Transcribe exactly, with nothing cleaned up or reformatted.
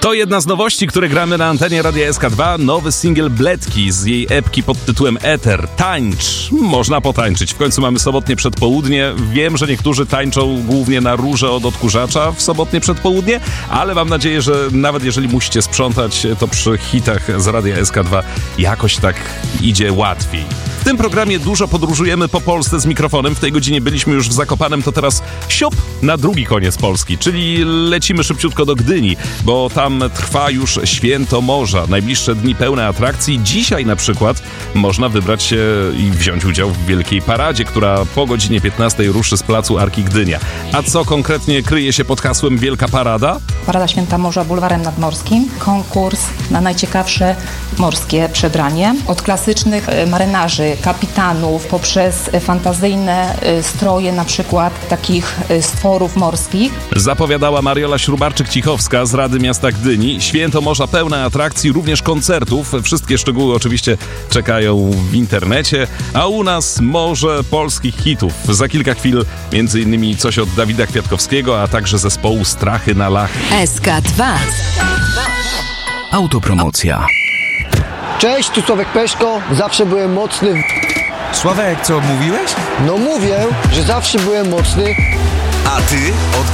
To jedna z nowości, które gramy na antenie Radia S K dwa. Nowy singiel Bledki z jej epki pod tytułem Eter. Tańcz. Można potańczyć. W końcu mamy sobotnie przedpołudnie. Wiem, że niektórzy tańczą głównie na rurze od odkurzacza w sobotnie przedpołudnie, ale mam nadzieję, że nawet jeżeli musicie sprzątać, to przy hitach z Radia S K dwa jakoś tak idzie łatwiej. W tym programie dużo podróżujemy po Polsce z mikrofonem. W tej godzinie byliśmy już w Zakopanem, to teraz siup na drugi koniec Polski, czyli lecimy szybciutko do Gdyni, bo tam trwa już Święto Morza. Najbliższe dni pełne atrakcji. Dzisiaj na przykład można wybrać się i wziąć udział w wielkiej paradzie, która po godzinie piętnastej ruszy z placu Arki Gdynia. A co konkretnie kryje się pod hasłem Wielka Parada? Parada Święta Morza bulwarem nadmorskim. Konkurs na najciekawsze morskie przebranie. Od klasycznych marynarzy, kapitanów, poprzez fantazyjne stroje na przykład takich stworów morskich. Zapowiadała Mariola Śrubarczyk-Cichowska z Rady Miasta Gdyni. Święto Morza pełne atrakcji, również koncertów. Wszystkie szczegóły oczywiście czekają w internecie. A u nas morze polskich hitów. Za kilka chwil między innymi coś od Dawida Kwiatkowskiego, a także zespołu Strachy na Lachy. S K dwa. Autopromocja. Cześć, tu Sławek Peszko. Zawsze byłem mocny w... Sławek, co mówiłeś? No mówię, że zawsze byłem mocny. A ty? Od